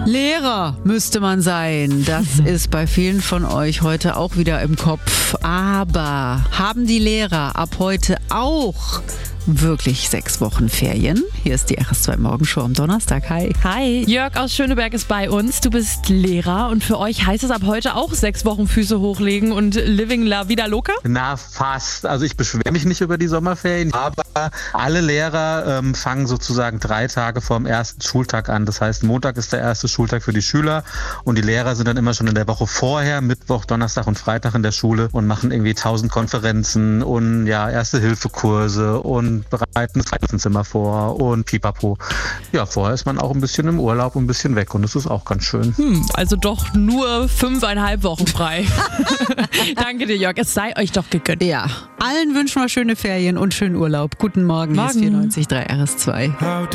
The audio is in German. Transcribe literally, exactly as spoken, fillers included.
Lehrer müsste man sein. Das ist bei vielen von euch heute auch wieder im Kopf. Aber haben die Lehrer ab heute auch wirklich sechs Wochen Ferien? Hier ist die R S zwei Morgenshow am Donnerstag. Hi. Hi. Jörg aus Schöneberg ist bei uns. Du bist Lehrer und für euch heißt es ab heute auch sechs Wochen Füße hochlegen und living la vida loca? Na, fast. Also ich beschwere mich nicht über die Sommerferien, aber alle Lehrer ähm, fangen sozusagen drei Tage vor dem ersten Schultag an. Das heißt, Montag ist der erste Schultag für die Schüler und die Lehrer sind dann immer schon in der Woche vorher, Mittwoch, Donnerstag und Freitag in der Schule und machen irgendwie tausend Konferenzen und ja, Erste-Hilfe-Kurse und bereiten das Klassenzimmer vor und pipapo. Ja, vorher ist man auch ein bisschen im Urlaub und ein bisschen weg und das ist auch ganz schön. Hm, also doch nur fünfeinhalb Wochen frei. Danke dir, Jörg. Es sei euch doch gegönnt. Ja, allen wünschen wir schöne Ferien und schönen Urlaub. Guten Morgen, Morgen. hier ist vierundneunzig Komma drei R S zwei.